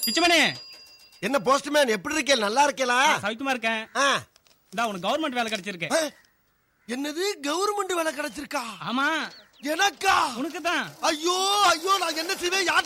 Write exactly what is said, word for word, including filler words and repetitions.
பிச்சமணி. என்ன போஸ்ட்மேன் எப்படி இருக்கே? நல்லா இருக்கேலா? சவிக்குமா இருக்கேன். இந்தா உனக்கு கவர்மெண்ட் வேலை கிடைச்சிருக்கு. என்னது கவர்மெண்ட் வேலை கிடைச்சிருக்கா? ஆமா. எனக்கா? உனக்கு தான். ஐயோ ஐயோ நான் என்ன செய்வேன்? யார்